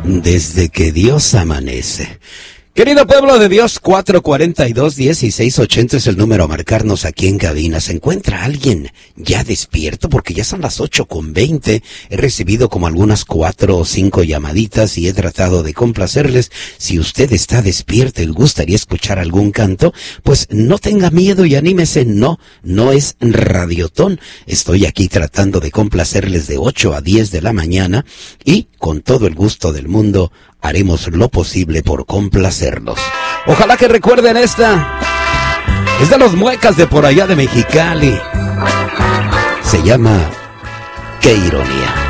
Desde que Dios amanece. Querido pueblo de Dios, 442-1680 es el número a marcarnos aquí en cabina. ¿Se encuentra alguien ya despierto? Porque ya son las 8:20. He recibido como algunas 4 o 5 llamaditas y he tratado de complacerles. Si usted está despierto y gustaría escuchar algún canto, pues no tenga miedo y anímese. No es radiotón. Estoy aquí tratando de complacerles de 8 a 10 de la mañana y con todo el gusto del mundo haremos lo posible por complacerlos. Ojalá que recuerden esta. Es de los Muecas de por allá de Mexicali. Se llama Qué ironía.